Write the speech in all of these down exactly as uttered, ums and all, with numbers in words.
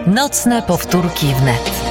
Nocne powtórki wnet.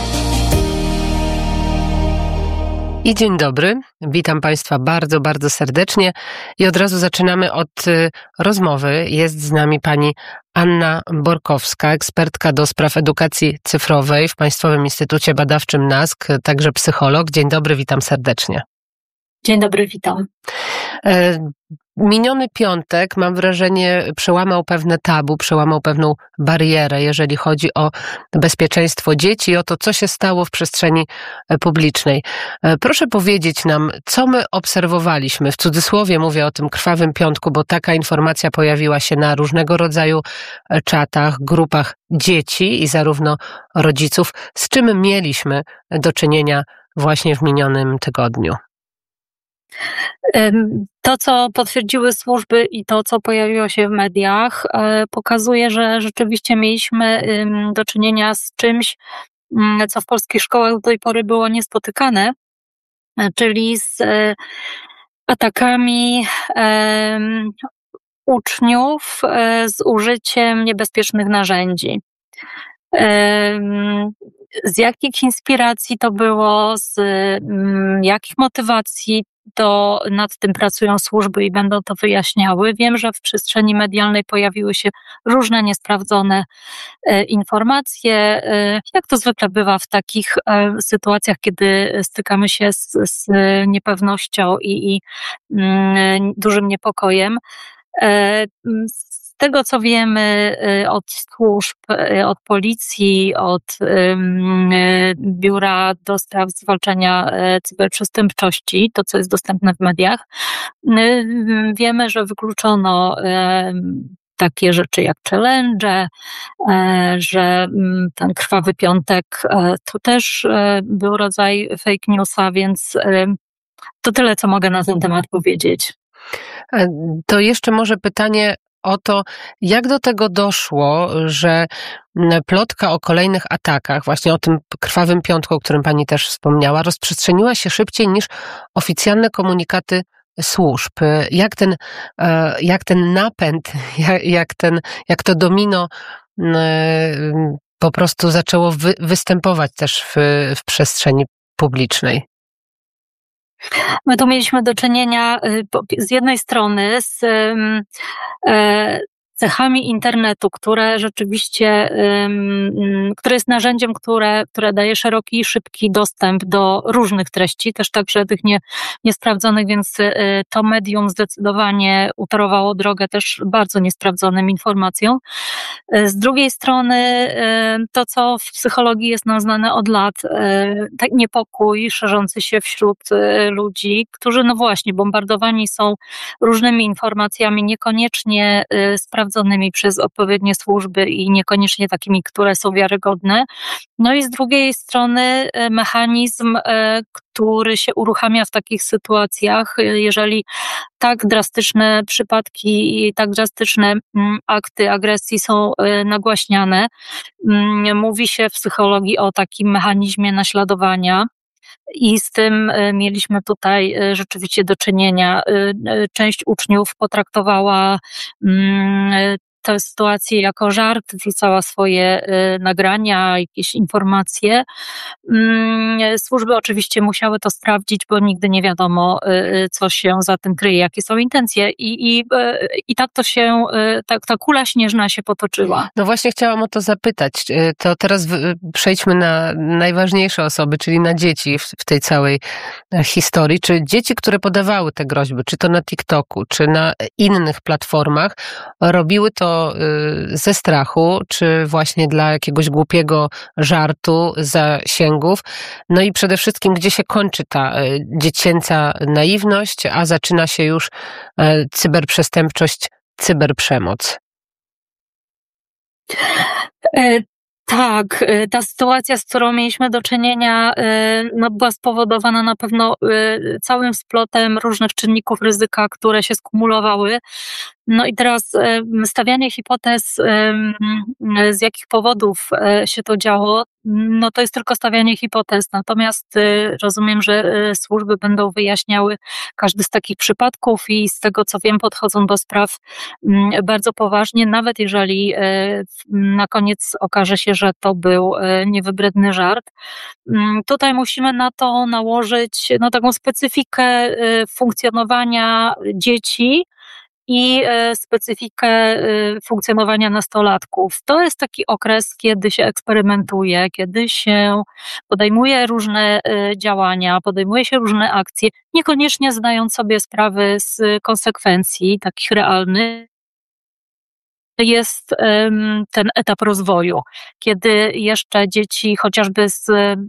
I dzień dobry, witam Państwa bardzo, bardzo serdecznie i od razu zaczynamy od y, rozmowy. Jest z nami pani Anna Borkowska, ekspertka do spraw edukacji cyfrowej w Państwowym Instytucie Badawczym N A S K, także psycholog. Dzień dobry, witam serdecznie. Dzień dobry, witam. E, Miniony piątek, mam wrażenie, przełamał pewne tabu, przełamał pewną barierę, jeżeli chodzi o bezpieczeństwo dzieci i o to, co się stało w przestrzeni publicznej. Proszę powiedzieć nam, co my obserwowaliśmy, w cudzysłowie mówię o tym krwawym piątku, bo taka informacja pojawiła się na różnego rodzaju czatach, grupach dzieci i zarówno rodziców, z czym mieliśmy do czynienia właśnie w minionym tygodniu. To, co potwierdziły służby i to, co pojawiło się w mediach, pokazuje, że rzeczywiście mieliśmy do czynienia z czymś, co w polskich szkołach do tej pory było niespotykane, czyli z atakami uczniów z użyciem niebezpiecznych narzędzi. Z jakich inspiracji to było, z jakich motywacji to nad tym pracują służby i będą to wyjaśniały. Wiem, że w przestrzeni medialnej pojawiły się różne niesprawdzone informacje. Jak to zwykle bywa w takich sytuacjach, kiedy stykamy się z, z niepewnością i, i dużym niepokojem. Z tego, co wiemy od służb, od policji, od Biura do Spraw Zwalczania Cyberprzestępczości, to co jest dostępne w mediach, wiemy, że wykluczono takie rzeczy jak challenge, że ten krwawy piątek to też był rodzaj fake newsa, więc to tyle, co mogę na ten temat powiedzieć. To jeszcze może pytanie o to, jak do tego doszło, że plotka o kolejnych atakach, właśnie o tym krwawym piątku, o którym pani też wspomniała, rozprzestrzeniła się szybciej niż oficjalne komunikaty służb. Jak ten, jak ten napęd, jak, jak, ten, jak to domino po prostu zaczęło wy, występować też w, w przestrzeni publicznej? My tu mieliśmy do czynienia z jednej strony z cechami internetu, które rzeczywiście, które jest narzędziem, które, które daje szeroki i szybki dostęp do różnych treści, też także tych nie, niesprawdzonych, więc to medium zdecydowanie utorowało drogę też bardzo niesprawdzonym informacjom. Z drugiej strony to, co w psychologii jest nam znane od lat, tak niepokój szerzący się wśród ludzi, którzy no właśnie bombardowani są różnymi informacjami, niekoniecznie sprawdzonymi przez odpowiednie służby i niekoniecznie takimi, które są wiarygodne. No i z drugiej strony mechanizm, który się uruchamia w takich sytuacjach, jeżeli tak drastyczne przypadki i tak drastyczne akty agresji są nagłaśniane. Mówi się w psychologii o takim mechanizmie naśladowania. I z tym mieliśmy tutaj rzeczywiście do czynienia. Część uczniów potraktowała tę sytuację jako żart, wrzucała swoje nagrania, jakieś informacje. Służby oczywiście musiały to sprawdzić, bo nigdy nie wiadomo, co się za tym kryje, jakie są intencje. I, i, i tak to się, tak, ta kula śnieżna się potoczyła. No właśnie chciałam o to zapytać. To teraz przejdźmy na najważniejsze osoby, czyli na dzieci w, w tej całej historii. Czy dzieci, które podawały te groźby, czy to na TikToku, czy na innych platformach, robiły to ze strachu, czy właśnie dla jakiegoś głupiego żartu, zasięgów. No i przede wszystkim, gdzie się kończy ta dziecięca naiwność, a zaczyna się już cyberprzestępczość, cyberprzemoc? Tak, ta sytuacja, z którą mieliśmy do czynienia, no, była spowodowana na pewno całym splotem różnych czynników ryzyka, które się skumulowały. No i teraz stawianie hipotez, z jakich powodów się to działo, no to jest tylko stawianie hipotez. Natomiast rozumiem, że służby będą wyjaśniały każdy z takich przypadków i z tego, co wiem, podchodzą do spraw bardzo poważnie, nawet jeżeli na koniec okaże się, że to był niewybredny żart. Tutaj musimy na to nałożyć no, taką specyfikę funkcjonowania dzieci i specyfikę funkcjonowania nastolatków. To jest taki okres, kiedy się eksperymentuje, kiedy się podejmuje różne działania, podejmuje się różne akcje, niekoniecznie zdając sobie sprawy z konsekwencji takich realnych. Jest ten etap rozwoju, kiedy jeszcze dzieci chociażby z,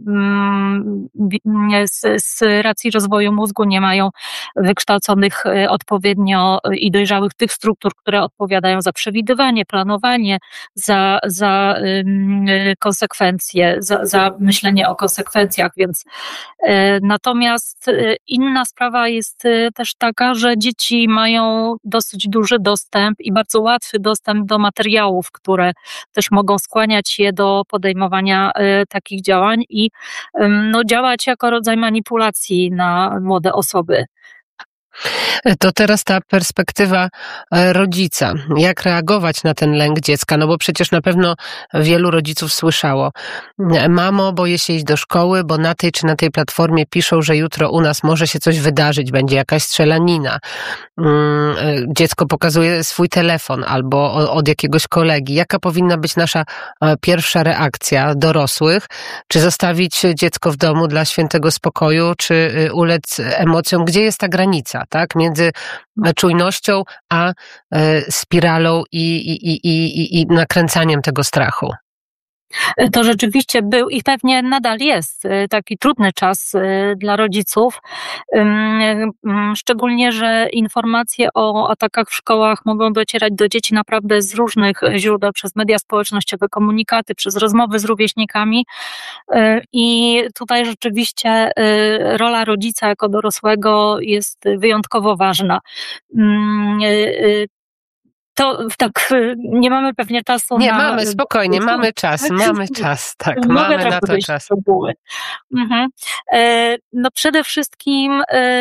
z, z racji rozwoju mózgu nie mają wykształconych odpowiednio i dojrzałych tych struktur, które odpowiadają za przewidywanie, planowanie, za, za konsekwencje, za, za myślenie o konsekwencjach, więc natomiast inna sprawa jest też taka, że dzieci mają dosyć duży dostęp i bardzo łatwy dostęp do materiałów, które też mogą skłaniać je do podejmowania y, takich działań i y, no, działać jako rodzaj manipulacji na młode osoby. To teraz ta perspektywa rodzica. Jak reagować na ten lęk dziecka? No bo przecież na pewno wielu rodziców słyszało: mamo, boję się iść do szkoły, bo na tej czy na tej platformie piszą, że jutro u nas może się coś wydarzyć, będzie jakaś strzelanina. Dziecko pokazuje swój telefon albo od jakiegoś kolegi. Jaka powinna być nasza pierwsza reakcja dorosłych? Czy zostawić dziecko w domu dla świętego spokoju, czy ulec emocjom? Gdzie jest ta granica? Tak, między czujnością a spiralą i, i, i, i, i nakręcaniem tego strachu. To rzeczywiście był i pewnie nadal jest taki trudny czas dla rodziców, szczególnie, że informacje o atakach w szkołach mogą docierać do dzieci naprawdę z różnych źródeł, przez media społecznościowe, komunikaty, przez rozmowy z rówieśnikami i tutaj rzeczywiście rola rodzica jako dorosłego jest wyjątkowo ważna. To tak, nie mamy pewnie czasu nie, na... Nie, mamy, spokojnie, mamy czas, mamy czas, tak, Mogę mamy na to czas. Mhm. No przede wszystkim,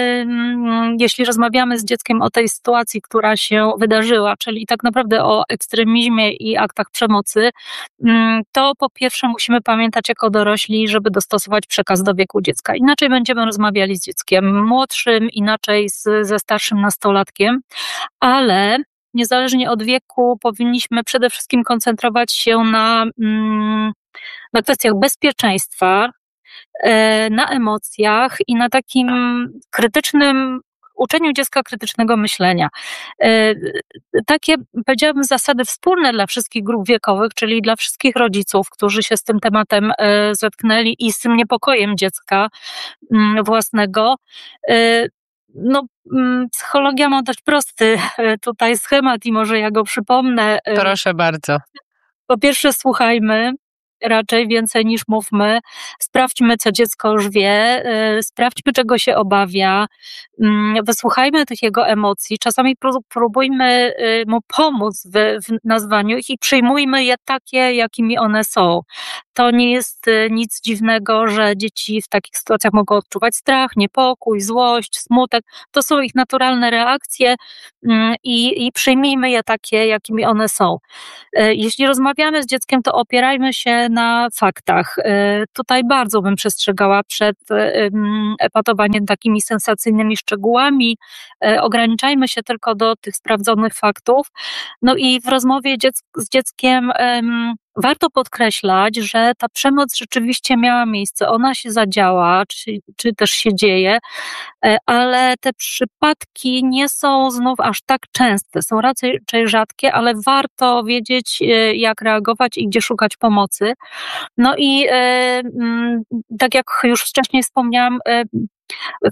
jeśli rozmawiamy z dzieckiem o tej sytuacji, która się wydarzyła, czyli tak naprawdę o ekstremizmie i aktach przemocy, to po pierwsze musimy pamiętać jako dorośli, żeby dostosować przekaz do wieku dziecka. Inaczej będziemy rozmawiali z dzieckiem młodszym, inaczej z, ze starszym nastolatkiem, ale niezależnie od wieku powinniśmy przede wszystkim koncentrować się na, na kwestiach bezpieczeństwa, na emocjach i na takim krytycznym uczeniu dziecka krytycznego myślenia. Takie, powiedziałabym, zasady wspólne dla wszystkich grup wiekowych, czyli dla wszystkich rodziców, którzy się z tym tematem zetknęli i z tym niepokojem dziecka własnego. No, psychologia ma dość prosty tutaj schemat i może ja go przypomnę. Proszę bardzo. Po pierwsze, słuchajmy raczej więcej niż mówmy. Sprawdźmy, co dziecko już wie, sprawdźmy, czego się obawia, wysłuchajmy tych jego emocji, czasami próbujmy mu pomóc w, w nazwaniu ich i przyjmujmy je takie, jakimi one są. To nie jest nic dziwnego, że dzieci w takich sytuacjach mogą odczuwać strach, niepokój, złość, smutek. To są ich naturalne reakcje i, i przyjmijmy je takie, jakimi one są. Jeśli rozmawiamy z dzieckiem, to opierajmy się na faktach. Tutaj bardzo bym przestrzegała przed epatowaniem takimi sensacyjnymi szczegółami. Ograniczajmy się tylko do tych sprawdzonych faktów. No i w rozmowie dziec- z dzieckiem warto podkreślać, że ta przemoc rzeczywiście miała miejsce, ona się zadziała, czy, czy też się dzieje, ale te przypadki nie są znów aż tak częste, są raczej rzadkie, ale warto wiedzieć, jak reagować i gdzie szukać pomocy. No i tak jak już wcześniej wspomniałam,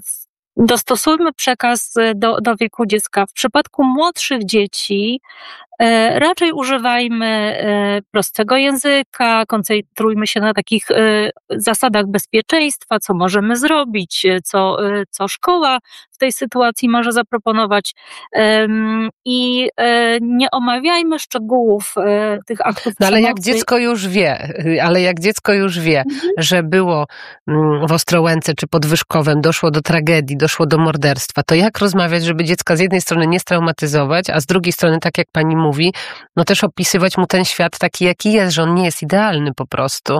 dostosujmy przekaz do, do wieku dziecka. W przypadku młodszych dzieci Raczej używajmy prostego języka, koncentrujmy się na takich zasadach bezpieczeństwa, co możemy zrobić, co, co szkoła w tej sytuacji może zaproponować i nie omawiajmy szczegółów tych aktów No ale przemocy. jak dziecko już wie, ale jak dziecko już wie, mhm. że było w Ostrołęce czy pod Wyszkowem, doszło do tragedii, doszło do morderstwa, to jak rozmawiać, żeby dziecka z jednej strony nie straumatyzować, a z drugiej strony, tak jak pani mówi, no też opisywać mu ten świat taki, jaki jest, że on nie jest idealny po prostu.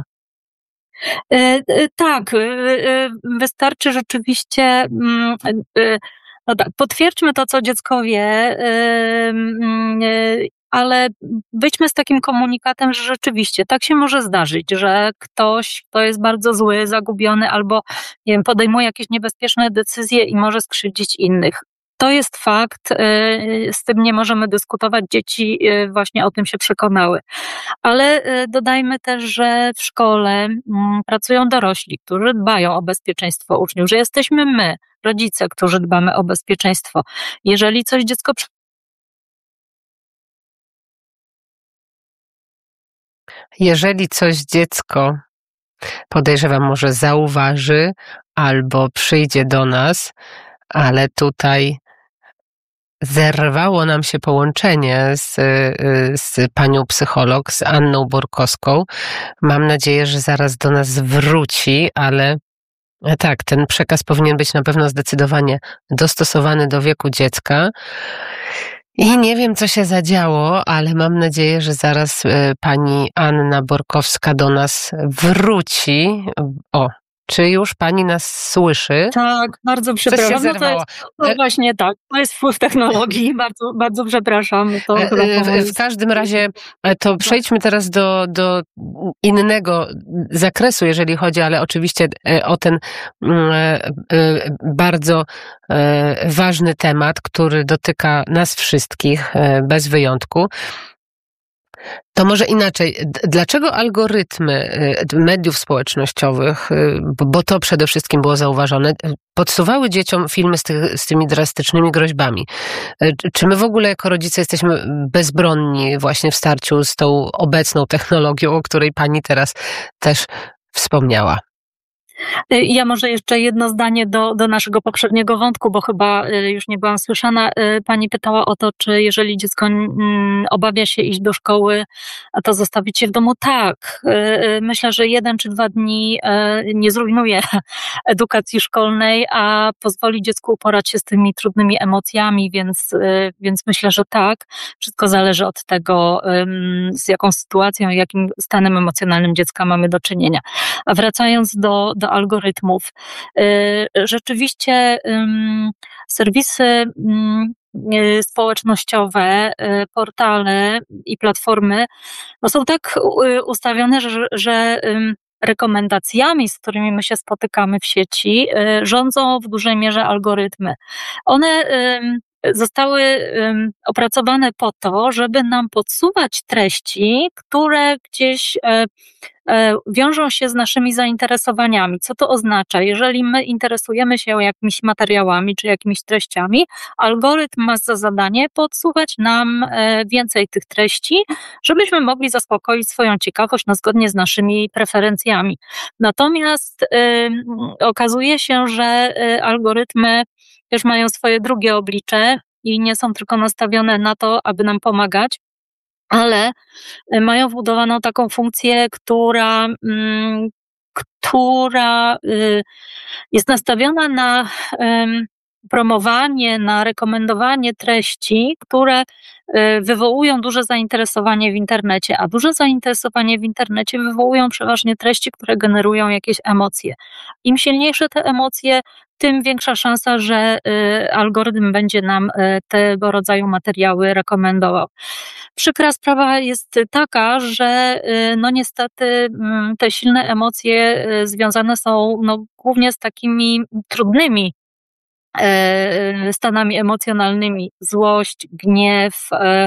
Tak, wystarczy rzeczywiście, no tak, potwierdźmy to, co dziecko wie, ale wyjdźmy z takim komunikatem, że rzeczywiście tak się może zdarzyć, że ktoś, kto jest bardzo zły, zagubiony albo nie wiem, podejmuje jakieś niebezpieczne decyzje i może skrzywdzić innych. To jest fakt, z tym nie możemy dyskutować, dzieci właśnie o tym się przekonały. Ale dodajmy też, że w szkole pracują dorośli, którzy dbają o bezpieczeństwo uczniów, że jesteśmy my, rodzice, którzy dbamy o bezpieczeństwo. Jeżeli coś dziecko Jeżeli coś dziecko, podejrzewam, może zauważy albo przyjdzie do nas, ale tutaj zerwało nam się połączenie z, z panią psycholog, z Anną Borkowską. Mam nadzieję, że zaraz do nas wróci, ale tak, ten przekaz powinien być na pewno zdecydowanie dostosowany do wieku dziecka. I nie wiem, co się zadziało, ale mam nadzieję, że zaraz pani Anna Borkowska do nas wróci. O, czy już pani nas słyszy? Tak, bardzo przepraszam. Coś się zerwało. No to jest, no właśnie tak, to jest wpływ technologii, bardzo, bardzo przepraszam. To w, w każdym razie to przejdźmy teraz do, do innego zakresu, jeżeli chodzi, ale oczywiście o ten bardzo ważny temat, który dotyka nas wszystkich bez wyjątku. To może inaczej. Dlaczego algorytmy mediów społecznościowych, bo to przede wszystkim było zauważone, podsuwały dzieciom filmy z, ty, z tymi drastycznymi groźbami? Czy my w ogóle jako rodzice jesteśmy bezbronni właśnie w starciu z tą obecną technologią, o której pani teraz też wspomniała? Ja może jeszcze jedno zdanie do, do naszego poprzedniego wątku, bo chyba już nie byłam słyszana. Pani pytała o to, czy jeżeli dziecko obawia się iść do szkoły, a to zostawić je w domu. Tak. Myślę, że jeden czy dwa dni nie zrujnuje edukacji szkolnej, a pozwoli dziecku uporać się z tymi trudnymi emocjami, więc, więc myślę, że tak. Wszystko zależy od tego, z jaką sytuacją, jakim stanem emocjonalnym dziecka mamy do czynienia. A wracając do, do algorytmów. Rzeczywiście serwisy społecznościowe, portale i platformy no są tak ustawione, że, że rekomendacjami, z którymi my się spotykamy w sieci, rządzą w dużej mierze algorytmy. One zostały opracowane po to, żeby nam podsuwać treści, które gdzieś wiążą się z naszymi zainteresowaniami. Co to oznacza? Jeżeli my interesujemy się jakimiś materiałami czy jakimiś treściami, algorytm ma za zadanie podsuwać nam więcej tych treści, żebyśmy mogli zaspokoić swoją ciekawość no, zgodnie z naszymi preferencjami. Natomiast y, okazuje się, że y, algorytmy też mają swoje drugie oblicze i nie są tylko nastawione na to, aby nam pomagać, ale mają wbudowaną taką funkcję, która, mm, która y, jest nastawiona na y, promowanie, na rekomendowanie treści, które y, wywołują duże zainteresowanie w internecie, a duże zainteresowanie w internecie wywołują przeważnie treści, które generują jakieś emocje. Im silniejsze te emocje, tym większa szansa, że y, algorytm będzie nam y, tego rodzaju materiały rekomendował. Przykra sprawa jest taka, że y, no niestety y, te silne emocje y, związane są no, głównie z takimi trudnymi stanami emocjonalnymi, złość, gniew. E,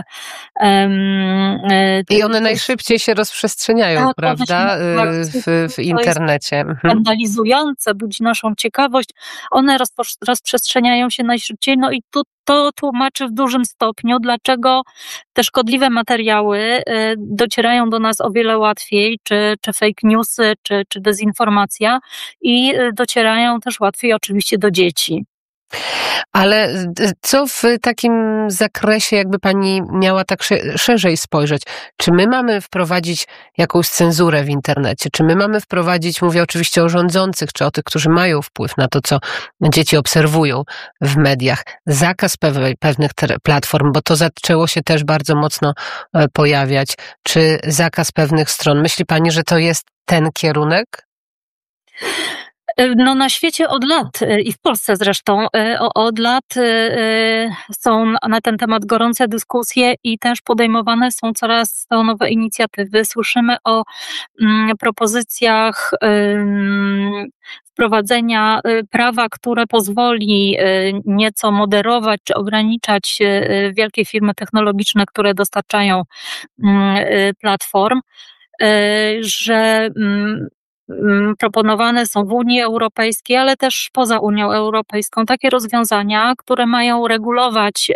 e, I one najszybciej się rozprzestrzeniają, tak, prawda, w, w internecie. Mhm. Skandalizujące, budzi naszą ciekawość. One rozpo- rozprzestrzeniają się najszybciej, no i tu to tłumaczy w dużym stopniu, dlaczego te szkodliwe materiały docierają do nas o wiele łatwiej, czy, czy fake newsy, czy, czy dezinformacja, i docierają też łatwiej oczywiście do dzieci. Ale co w takim zakresie, jakby pani miała tak szerzej spojrzeć? Czy my mamy wprowadzić jakąś cenzurę w internecie? Czy my mamy wprowadzić, mówię oczywiście o rządzących, czy o tych, którzy mają wpływ na to, co dzieci obserwują w mediach, zakaz pewnych platform, bo to zaczęło się też bardzo mocno pojawiać, czy zakaz pewnych stron? Myśli pani, że to jest ten kierunek? No na świecie od lat i w Polsce zresztą od lat są na ten temat gorące dyskusje i też podejmowane są coraz to nowe inicjatywy. Słyszymy o propozycjach wprowadzenia prawa, które pozwoli nieco moderować czy ograniczać wielkie firmy technologiczne, które dostarczają platform, że proponowane są w Unii Europejskiej, ale też poza Unią Europejską takie rozwiązania, które mają regulować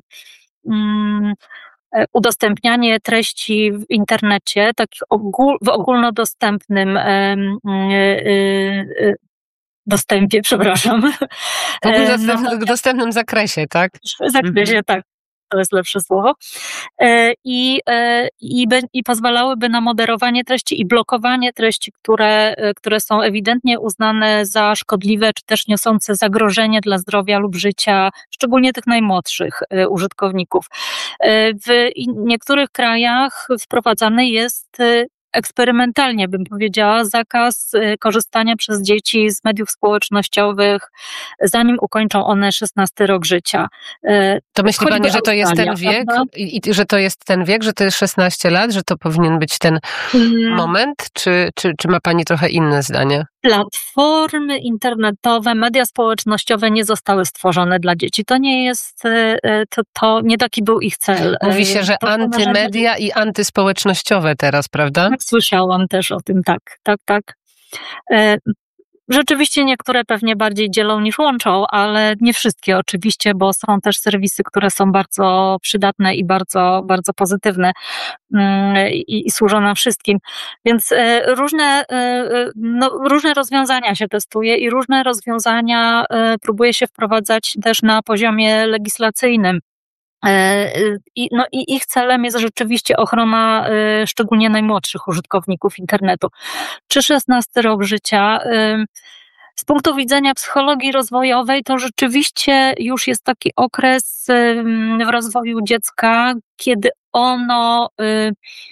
udostępnianie treści w internecie, tak w ogólnodostępnym dostępie, przepraszam. W dostępnym zakresie, tak? W zakresie, tak. To jest lepsze słowo. I, i, i pozwalałyby na moderowanie treści i blokowanie treści, które, które są ewidentnie uznane za szkodliwe, czy też niosące zagrożenie dla zdrowia lub życia, szczególnie tych najmłodszych użytkowników. W niektórych krajach wprowadzany jest eksperymentalnie, bym powiedziała, zakaz korzystania przez dzieci z mediów społecznościowych, zanim ukończą one szesnasty rok życia. To myśli pani, że to jest ten wiek? I, I że to jest ten wiek, że to jest szesnaście lat, że to powinien być ten hmm. moment? Czy, czy, czy ma pani trochę inne zdanie? Platformy internetowe, media społecznościowe nie zostały stworzone dla dzieci. To nie jest, to, to nie taki był ich cel. Mówi się, że to antymedia i antyspołecznościowe teraz, prawda? Tak, słyszałam też o tym, tak, tak, tak. Rzeczywiście niektóre pewnie bardziej dzielą niż łączą, ale nie wszystkie oczywiście, bo są też serwisy, które są bardzo przydatne i bardzo, bardzo pozytywne i, i służą nam wszystkim. Więc różne, no, różne rozwiązania się testuje i różne rozwiązania próbuje się wprowadzać też na poziomie legislacyjnym. I, no, i ich celem jest rzeczywiście ochrona y, szczególnie najmłodszych użytkowników internetu. Czy szesnasty rok życia? Y, z punktu widzenia psychologii rozwojowej to rzeczywiście już jest taki okres y, w rozwoju dziecka, kiedy ono y,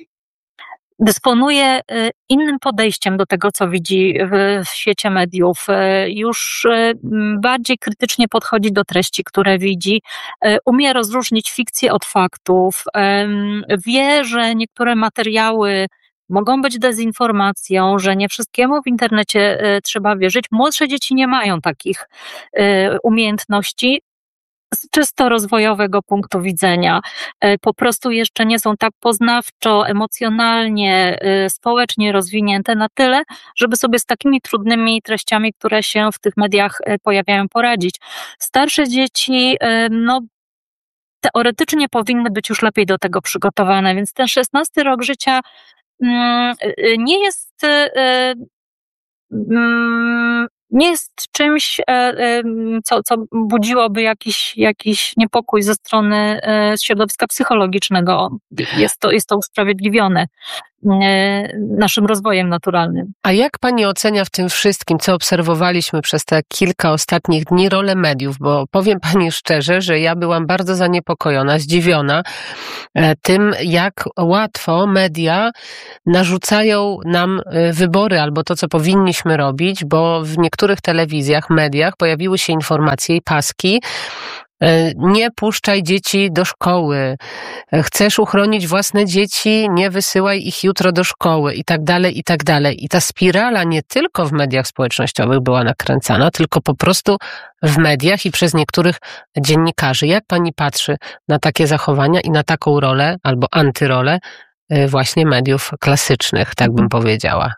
dysponuje innym podejściem do tego, co widzi w świecie mediów. Już bardziej krytycznie podchodzi do treści, które widzi. Umie rozróżnić fikcję od faktów. Wie, że niektóre materiały mogą być dezinformacją, że nie wszystkiemu w internecie trzeba wierzyć. Młodsze dzieci nie mają takich umiejętności. Z czysto rozwojowego punktu widzenia. Po prostu jeszcze nie są tak poznawczo, emocjonalnie, społecznie rozwinięte na tyle, żeby sobie z takimi trudnymi treściami, które się w tych mediach pojawiają, poradzić. Starsze dzieci, no, teoretycznie powinny być już lepiej do tego przygotowane, więc ten szesnasty rok życia nie jest nie jest czymś, co, co budziłoby jakiś, jakiś niepokój ze strony środowiska psychologicznego. Jest to, jest to usprawiedliwione naszym rozwojem naturalnym. A jak pani ocenia w tym wszystkim, co obserwowaliśmy przez te kilka ostatnich dni, rolę mediów? Bo powiem pani szczerze, że ja byłam bardzo zaniepokojona, zdziwiona tym, jak łatwo media narzucają nam wybory albo to, co powinniśmy robić, bo w niektórych telewizjach, mediach pojawiły się informacje i paski, Nie puszczaj dzieci do szkoły. Chcesz uchronić własne dzieci, nie wysyłaj ich jutro do szkoły i tak dalej, i tak dalej. I ta spirala nie tylko w mediach społecznościowych była nakręcana, tylko po prostu w mediach i przez niektórych dziennikarzy. Jak pani patrzy na takie zachowania i na taką rolę albo antyrolę właśnie mediów klasycznych, tak bym powiedziała?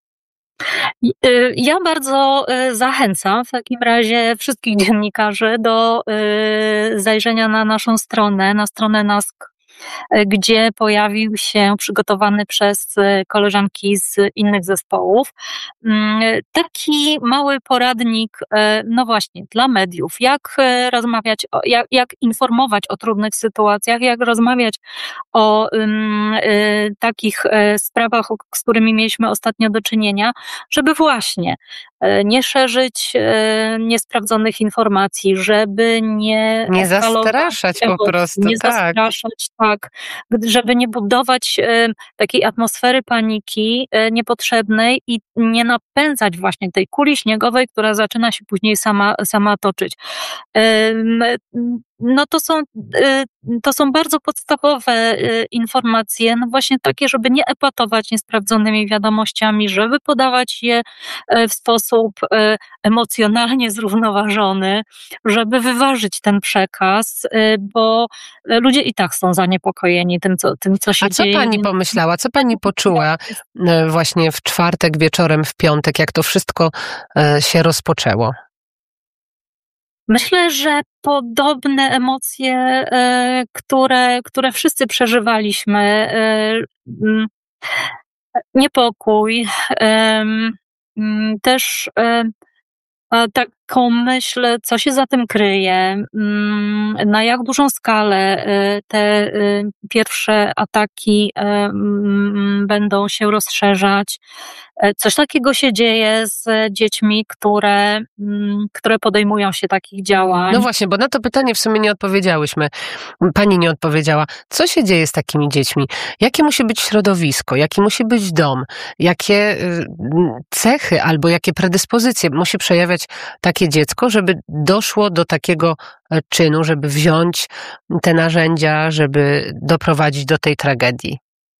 Ja bardzo zachęcam w takim razie wszystkich dziennikarzy do zajrzenia na naszą stronę, na stronę NASK, gdzie pojawił się przygotowany przez koleżanki z innych zespołów taki mały poradnik, no właśnie, dla mediów, jak rozmawiać, jak, jak informować o trudnych sytuacjach, jak rozmawiać o um, y, takich y, sprawach, z którymi mieliśmy ostatnio do czynienia, żeby właśnie y, nie szerzyć y, niesprawdzonych informacji, żeby nie nie zastraszać po prostu, nie tak. zastraszać, tak, żeby nie budować y, takiej atmosfery paniki y, niepotrzebnej i nie napędzać właśnie tej kuli śniegowej, która zaczyna się później sama, sama toczyć. Y, No to są, to są bardzo podstawowe informacje, no właśnie takie, żeby nie epatować niesprawdzonymi wiadomościami, żeby podawać je w sposób emocjonalnie zrównoważony, żeby wyważyć ten przekaz, bo ludzie i tak są zaniepokojeni tym, co, tym, co się A co dzieje. pani pomyślała, co pani poczuła właśnie w czwartek wieczorem, w piątek, jak to wszystko się rozpoczęło? Myślę, że podobne emocje, które, które wszyscy przeżywaliśmy, niepokój, też taką myśl, co się za tym kryje, na jak dużą skalę te pierwsze ataki będą się rozszerzać. Coś takiego się dzieje z dziećmi, które, które podejmują się takich działań. No właśnie, bo na to pytanie w sumie nie odpowiedziałyśmy. Pani nie odpowiedziała. Co się dzieje z takimi dziećmi? Jakie musi być środowisko? Jaki musi być dom? Jakie cechy albo jakie predyspozycje musi przejawiać takie dziecko, żeby doszło do takiego czynu, żeby wziąć te narzędzia, żeby doprowadzić do tej tragedii?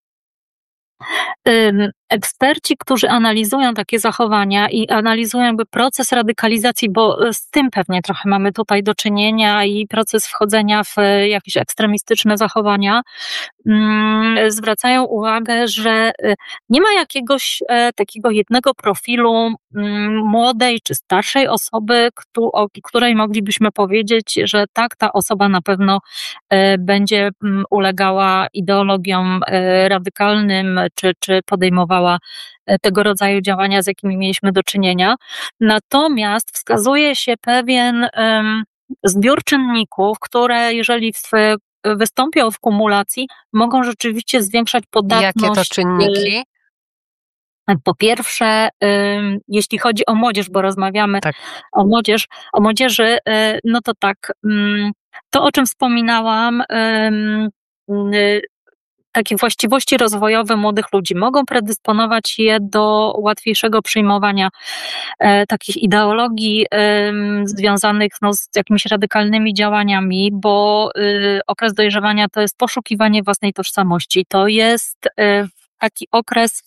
Eksperci, którzy analizują takie zachowania i analizują jakby proces radykalizacji, bo z tym pewnie trochę mamy tutaj do czynienia i proces wchodzenia w jakieś ekstremistyczne zachowania, zwracają uwagę, że nie ma jakiegoś takiego jednego profilu młodej czy starszej osoby, o której moglibyśmy powiedzieć, że tak, ta osoba na pewno będzie ulegała ideologiom radykalnym czy, czy podejmowała tego rodzaju działania, z jakimi mieliśmy do czynienia. Natomiast wskazuje się pewien um, zbiór czynników, które jeżeli w, wystąpią w kumulacji, mogą rzeczywiście zwiększać podatność. Jakie to czynniki? Po pierwsze, um, jeśli chodzi o młodzież, bo rozmawiamy tak. o młodzież, o młodzieży, um, no to tak, um, to o czym wspominałam, um, takie właściwości rozwojowe młodych ludzi mogą predysponować je do łatwiejszego przyjmowania e, takich ideologii e, związanych no, z jakimiś radykalnymi działaniami, bo e, okres dojrzewania to jest poszukiwanie własnej tożsamości. To jest e, taki okres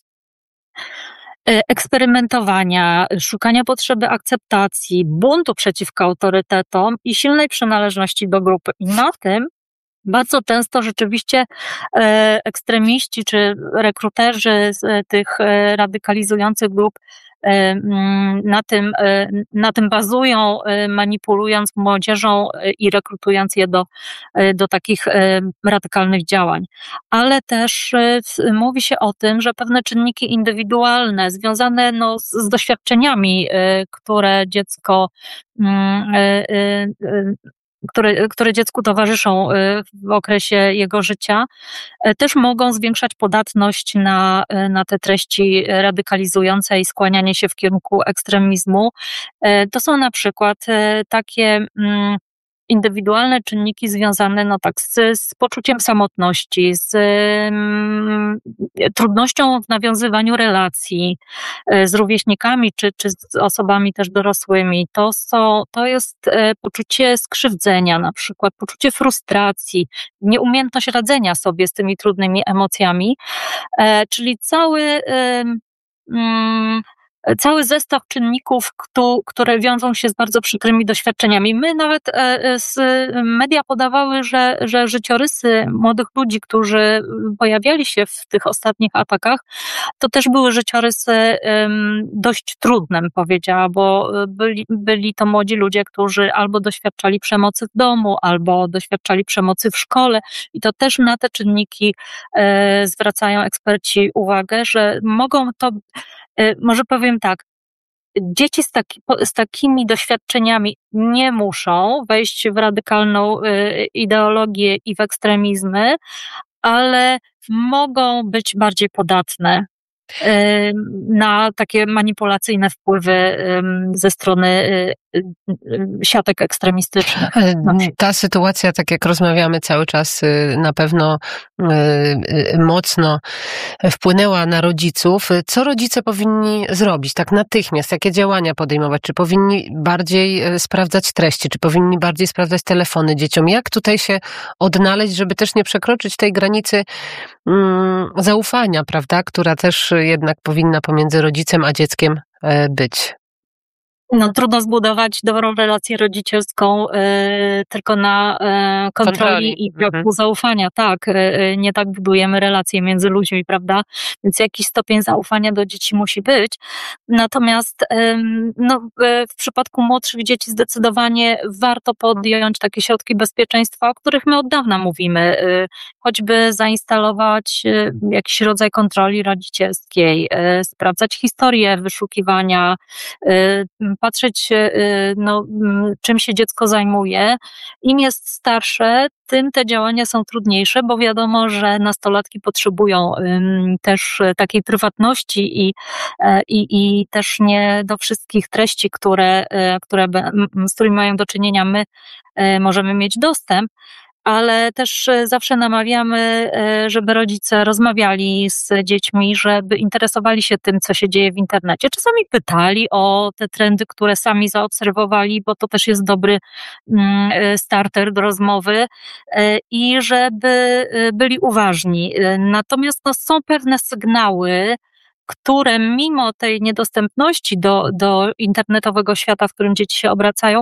eksperymentowania, szukania potrzeby akceptacji, buntu przeciwko autorytetom i silnej przynależności do grupy. I na tym bardzo często rzeczywiście ekstremiści czy rekruterzy z tych radykalizujących grup na tym, na tym bazują, manipulując młodzieżą i rekrutując je do, do takich radykalnych działań. Ale też mówi się o tym, że pewne czynniki indywidualne związane no, z, z doświadczeniami, które dziecko Które, które dziecku towarzyszą w okresie jego życia, też mogą zwiększać podatność na, na te treści radykalizujące i skłanianie się w kierunku ekstremizmu. To są na przykład takie indywidualne czynniki związane no tak z, z poczuciem samotności, z um, trudnością w nawiązywaniu relacji z rówieśnikami czy, czy z osobami też dorosłymi. To, są, to jest e, poczucie skrzywdzenia na przykład, poczucie frustracji, nieumiejętność radzenia sobie z tymi trudnymi emocjami, e, czyli cały e, mm, cały zestaw czynników, które wiążą się z bardzo przykrymi doświadczeniami. My nawet z media podawały, że, że życiorysy młodych ludzi, którzy pojawiali się w tych ostatnich atakach, to też były życiorysy dość trudne, bym powiedziała, bo byli, byli to młodzi ludzie, którzy albo doświadczali przemocy w domu, albo doświadczali przemocy w szkole i to też na te czynniki zwracają eksperci uwagę, że mogą to, może powiem tak, dzieci z, taki, z takimi doświadczeniami nie muszą wejść w radykalną ideologię i w ekstremizmy, ale mogą być bardziej podatne na takie manipulacyjne wpływy ze strony siatek ekstremistycznych. Ta sytuacja, tak jak rozmawiamy cały czas, na pewno mocno wpłynęła na rodziców. Co rodzice powinni zrobić tak natychmiast? Jakie działania podejmować? Czy powinni bardziej sprawdzać treści? Czy powinni bardziej sprawdzać telefony dzieciom? Jak tutaj się odnaleźć, żeby też nie przekroczyć tej granicy um, zaufania, prawda? Która też jednak powinna pomiędzy rodzicem a dzieckiem być. No, trudno zbudować dobrą relację rodzicielską y, tylko na y, kontroli, kontroli i braku mhm. zaufania. Tak, y, nie tak budujemy relacje między ludźmi, prawda? Więc jakiś stopień zaufania do dzieci musi być. Natomiast y, no, y, w przypadku młodszych dzieci zdecydowanie warto podjąć takie środki bezpieczeństwa, o których my od dawna mówimy. Y, choćby zainstalować y, jakiś rodzaj kontroli rodzicielskiej, y, sprawdzać historię wyszukiwania, y, patrzeć, no, czym się dziecko zajmuje. Im jest starsze, tym te działania są trudniejsze, bo wiadomo, że nastolatki potrzebują też takiej prywatności i, i, i też nie do wszystkich treści, które, które, z którymi mają do czynienia, my możemy mieć dostęp. Ale też zawsze namawiamy, żeby rodzice rozmawiali z dziećmi, żeby interesowali się tym, co się dzieje w internecie. Czasami pytali o te trendy, które sami zaobserwowali, bo to też jest dobry starter do rozmowy i żeby byli uważni. Natomiast no, są pewne sygnały, które mimo tej niedostępności do, do internetowego świata, w którym dzieci się obracają,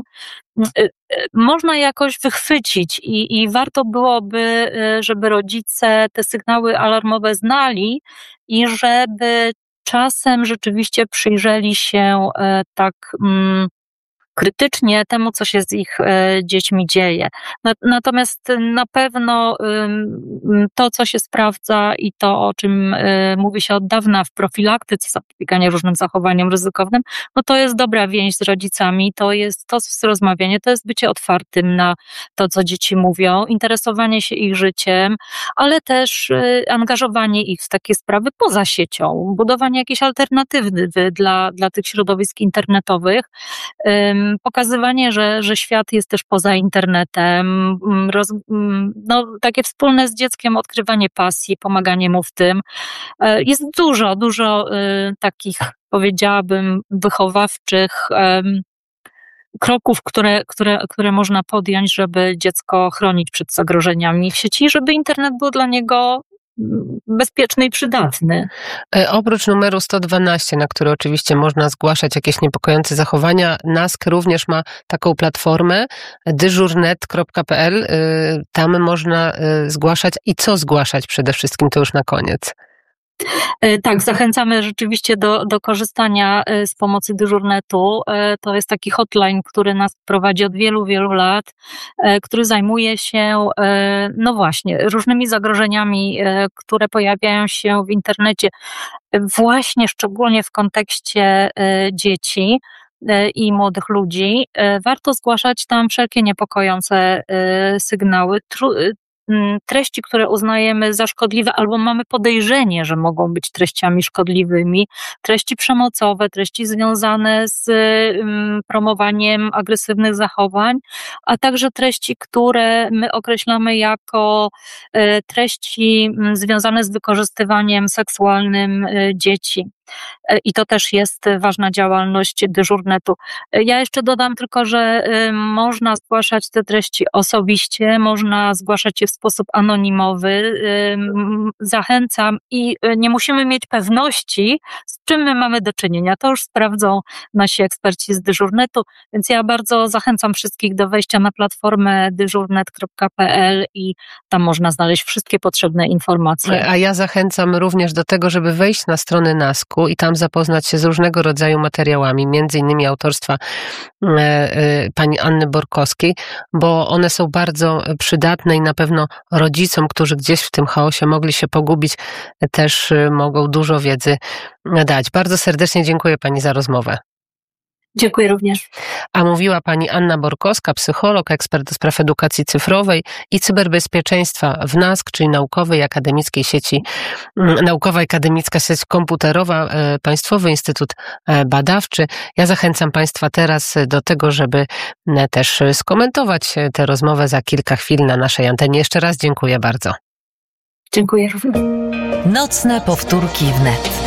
można jakoś wychwycić i, i warto byłoby, żeby rodzice te sygnały alarmowe znali i żeby czasem rzeczywiście przyjrzeli się tak krytycznie temu, co się z ich dziećmi dzieje. Natomiast na pewno to, co się sprawdza i to, o czym mówi się od dawna w profilaktyce zapobiegania różnym zachowaniom ryzykownym, no to jest dobra więź z rodzicami, to jest to rozmawianie, to jest bycie otwartym na to, co dzieci mówią, interesowanie się ich życiem, ale też angażowanie ich w takie sprawy poza siecią, budowanie jakiejś alternatywy dla, dla tych środowisk internetowych, pokazywanie, że, że świat jest też poza internetem, roz, no, takie wspólne z dzieckiem odkrywanie pasji, pomaganie mu w tym. Jest dużo, dużo takich, powiedziałabym, wychowawczych kroków, które, które, które można podjąć, żeby dziecko chronić przed zagrożeniami w sieci, żeby internet był dla niego bezpieczny i przydatny. Oprócz numeru sto dwanaście, na który oczywiście można zgłaszać jakieś niepokojące zachowania, NASK również ma taką platformę dyżurnet kropka p l. Tam można zgłaszać i co zgłaszać przede wszystkim, to już na koniec. Tak, zachęcamy rzeczywiście do, do korzystania z pomocy dyżurnetu. To jest taki hotline, który nas prowadzi od wielu, wielu lat, który zajmuje się, no właśnie, różnymi zagrożeniami, które pojawiają się w internecie, właśnie szczególnie w kontekście dzieci i młodych ludzi. Warto zgłaszać tam wszelkie niepokojące sygnały. treści, które uznajemy za szkodliwe albo mamy podejrzenie, że mogą być treściami szkodliwymi, treści przemocowe, treści związane z promowaniem agresywnych zachowań, a także treści, które my określamy jako treści związane z wykorzystywaniem seksualnym dzieci. I to też jest ważna działalność dyżurnetu. Ja jeszcze dodam tylko, że można zgłaszać te treści osobiście, można zgłaszać je w sposób anonimowy. Zachęcam i nie musimy mieć pewności, z czym my mamy do czynienia. To już sprawdzą nasi eksperci z dyżurnetu, więc ja bardzo zachęcam wszystkich do wejścia na platformę dyżurnet kropka p l i tam można znaleźć wszystkie potrzebne informacje. A ja zachęcam również do tego, żeby wejść na stronę nasku i tam zapoznać się z różnego rodzaju materiałami, między innymi autorstwa e, e, pani Anny Borkowskiej, bo one są bardzo przydatne i na pewno rodzicom, którzy gdzieś w tym chaosie mogli się pogubić, też mogą dużo wiedzy dać. Bardzo serdecznie dziękuję pani za rozmowę. Dziękuję również. A mówiła pani Anna Borkowska, psycholog, ekspert do spraw edukacji cyfrowej i cyberbezpieczeństwa w nask, czyli Naukowej Akademickiej Sieci, Naukowa Akademicka Sieć Komputerowa, Państwowy Instytut Badawczy. Ja zachęcam państwa teraz do tego, żeby też skomentować tę rozmowę za kilka chwil na naszej antenie. Jeszcze raz dziękuję bardzo. Dziękuję również. Nocne powtórki wnet.